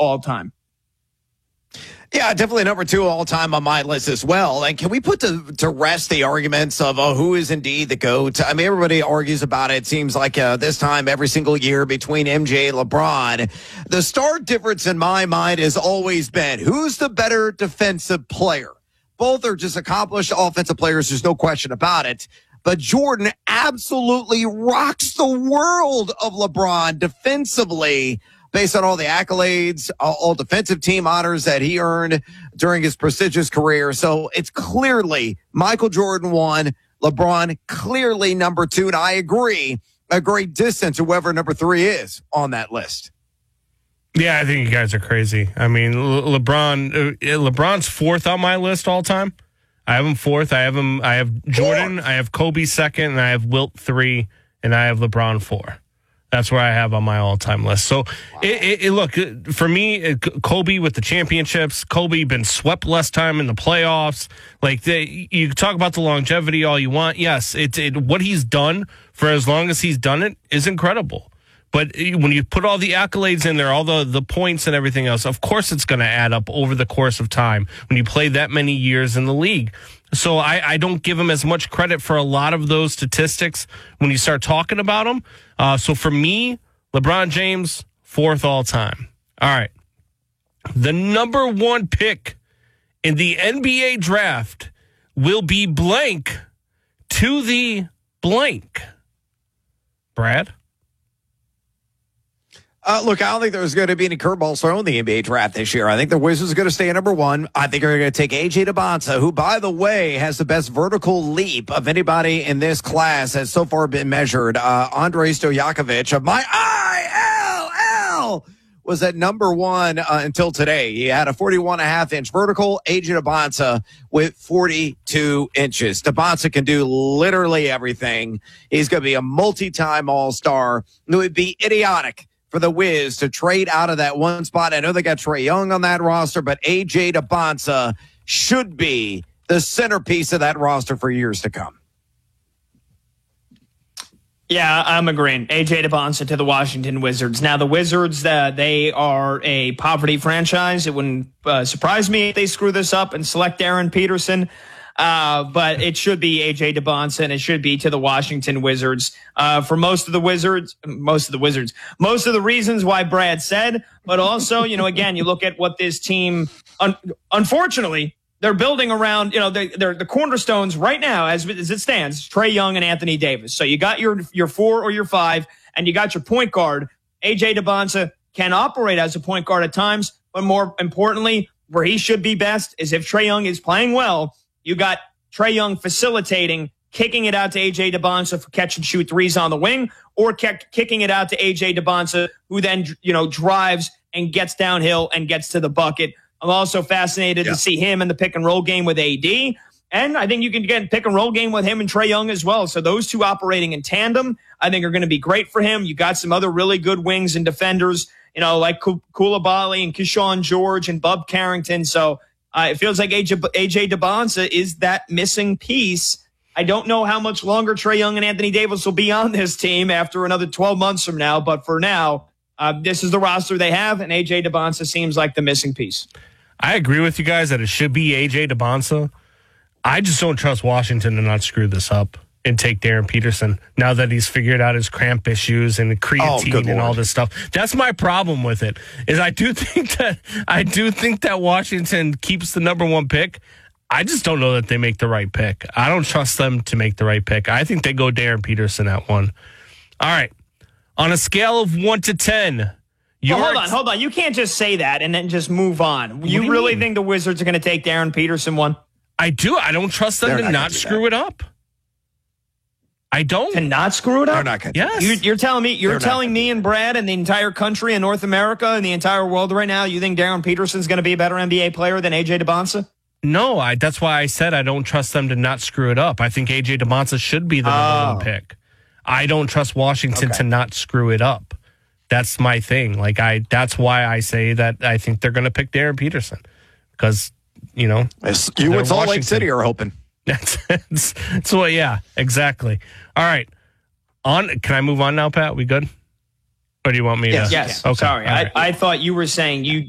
all time. Yeah, definitely number 2 all time on my list as well. And can we put to rest the arguments of who is indeed the GOAT? I mean, everybody argues about it. It seems like this time every single year between MJ and LeBron. The stark difference in my mind has always been who's the better defensive player. Both are just accomplished offensive players. There's no question about it. But Jordan absolutely rocks the world of LeBron defensively, based on all the accolades, all defensive team honors that he earned during his prestigious career. So it's clearly Michael Jordan 1, LeBron clearly number 2. And I agree, a great distance to whoever number 3 is on that list. Yeah, I think you guys are crazy. I mean, LeBron's 4th on my list all time. I have him 4th. I have Jordan, I have Kobe 2nd, and I have Wilt 3, and I have LeBron 4. That's where I have on my all-time list. So, look, for me, Kobe with the championships, Kobe been swept less time in the playoffs. Like, you talk about the longevity all you want. Yes, what he's done for as long as he's done it is incredible. But when you put all the accolades in there, all the points and everything else, of course it's going to add up over the course of time when you play that many years in the league. So I don't give him as much credit for a lot of those statistics when you start talking about them. So for me, LeBron James, 4th all time. All right. The number 1 pick in the NBA draft will be blank to the blank. Brad? Look, I don't think there's going to be any curveballs thrown in the NBA draft this year. I think the Wizards are going to stay at number 1. I think they're going to take A.J. Debonsa, who, by the way, has the best vertical leap of anybody in this class has so far been measured. Andrei Stojakovic of my ILL was at number 1 until today. He had a 41.5-inch vertical. A.J. Debonsa with 42 inches. Debonsa can do literally everything. He's going to be a multi-time All-Star. It would be idiotic for the Wiz to trade out of that one spot. I know they got Trae Young on that roster, but A.J. Debonsa should be the centerpiece of that roster for years to come. Yeah, I'm agreeing. A.J. Debonsa to the Washington Wizards. Now, the Wizards, they are a poverty franchise. It wouldn't surprise me if they screw this up and select Aaron Peterson. But it should be A.J. Debonsa, and it should be to the Washington Wizards. For most of the reasons why Brad said, but also, again, you look at what this team, unfortunately, they're building around, they're the cornerstones right now, as it stands, Trae Young and Anthony Davis. So you got your 4 or your 5, and you got your point guard. A.J. Debonsa can operate as a point guard at times, but more importantly, where he should be best is if Trae Young is playing well. You got Trae Young facilitating, kicking it out to A.J. Debonsa for catch and shoot threes on the wing, or kicking it out to A.J. Debonsa, who then, drives and gets downhill and gets to the bucket. I'm also fascinated to see him in the pick and roll game with AD. And I think you can get pick and roll game with him and Trae Young as well. So those two operating in tandem, I think are going to be great for him. You got some other really good wings and defenders, like Coulibaly and Keyshawn George and Bub Carrington. So, it feels like A.J. Debonsa is that missing piece. I don't know how much longer Trae Young and Anthony Davis will be on this team after another 12 months from now. But for now, this is the roster they have, and A.J. Debonsa seems like the missing piece. I agree with you guys that it should be A.J. Debonsa. I just don't trust Washington to not screw this up and take Darren Peterson now that he's figured out his cramp issues and the creatine and all this stuff. That's my problem with it. Is I do think that Washington keeps the number 1 pick. I just don't know that they make the right pick. I don't trust them to make the right pick. I think they go Darren Peterson at 1. All right. On a scale of 1 to 10. Hold on. You can't just say that and then just move on. You really think the Wizards are going to take Darren Peterson 1? I do. I don't trust them to not screw it up. I don't. To not screw it up? They're not going to. Yes. You're telling me and Brad and the entire country and North America and the entire world right now, you think Darren Peterson's going to be a better NBA player than A.J. Debonsa? No, that's why I said I don't trust them to not screw it up. I think A.J. Debonsa should be the number 1 pick. I don't trust Washington to not screw it up. That's my thing. That's why I say that I think they're going to pick Darren Peterson because, you and Salt Lake City are hoping. So yeah, exactly. All right. Can I move on now, Pat? We good? Or do you want me to? Yes. Okay. Sorry. Right. I thought you were saying